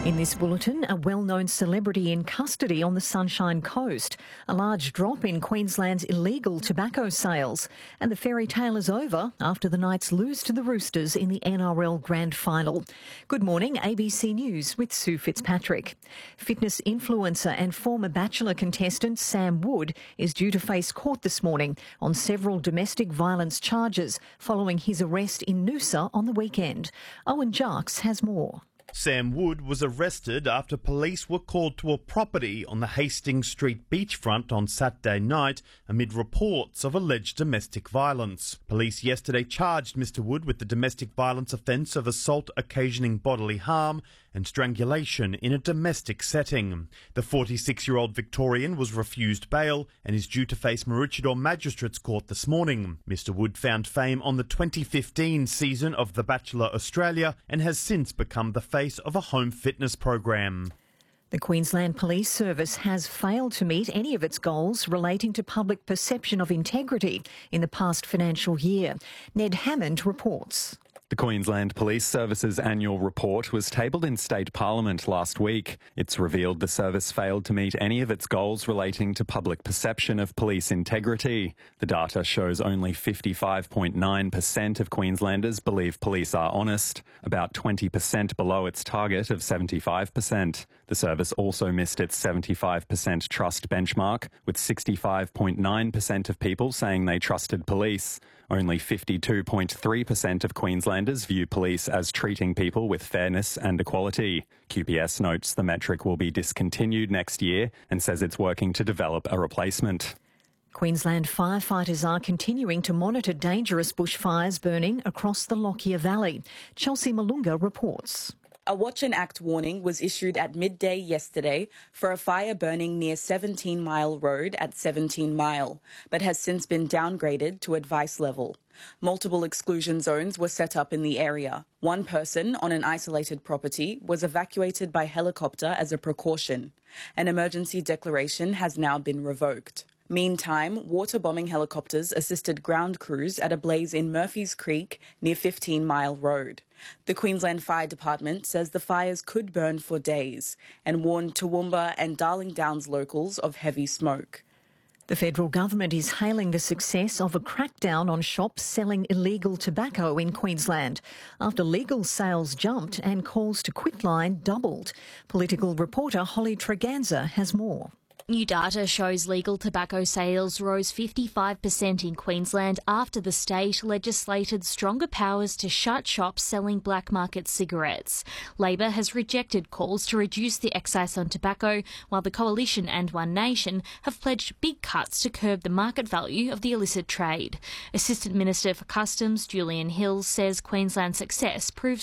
In this bulletin, a well-known celebrity in custody on the Sunshine Coast, a large drop in Queensland's illegal tobacco sales, and the fairy tale is over after the Knights lose to the Roosters in the NRL Grand Final. Good morning, ABC News with Sue Fitzpatrick. Fitness influencer and former Bachelor contestant Sam Wood is due to face court this morning on several domestic violence charges following his arrest in Noosa on the weekend. Owen Jarks has more. Sam Wood was arrested after police were called to a property on the Hastings Street beachfront on Saturday night amid reports of alleged domestic violence. Police yesterday charged Mr Wood with the domestic violence offence of assault occasioning bodily harm and strangulation in a domestic setting. The 46-year-old Victorian was refused bail and is due to face Maroochydore Magistrates Court this morning. Mr Wood found fame on the 2015 season of The Bachelor Australia and has since become the face of a home fitness program. The Queensland Police Service has failed to meet any of its goals relating to public perception of integrity in the past financial year. Ned Hammond reports. The Queensland Police Service's annual report was tabled in State Parliament last week. It's revealed the service failed to meet any of its goals relating to public perception of police integrity. The data shows only 55.9% of Queenslanders believe police are honest, about 20% below its target of 75%. The service also missed its 75% trust benchmark, with 65.9% of people saying they trusted police. Only 52.3% of Queenslanders view police as treating people with fairness and equality. QPS notes the metric will be discontinued next year and says it's working to develop a replacement. Queensland firefighters are continuing to monitor dangerous bushfires burning across the Lockyer Valley. Chelsea Malunga reports. A watch and act warning was issued at midday yesterday for a fire burning near 17 Mile Road at 17 Mile, but has since been downgraded to advice level. Multiple exclusion zones were set up in the area. One person on an isolated property was evacuated by helicopter as a precaution. An emergency declaration has now been revoked. Meantime, water-bombing helicopters assisted ground crews at a blaze in Murphy's Creek near 15 Mile Road. The Queensland Fire Department says the fires could burn for days and warned Toowoomba and Darling Downs locals of heavy smoke. The federal government is hailing the success of a crackdown on shops selling illegal tobacco in Queensland after legal sales jumped and calls to quitline doubled. Political reporter Holly Treganza has more. New data shows legal tobacco sales rose 55% in Queensland after the state legislated stronger powers to shut shops selling black market cigarettes. Labor has rejected calls to reduce the excise on tobacco, while the Coalition and One Nation have pledged big cuts to curb the market value of the illicit trade. Assistant Minister for Customs Julian Hills says Queensland's success proves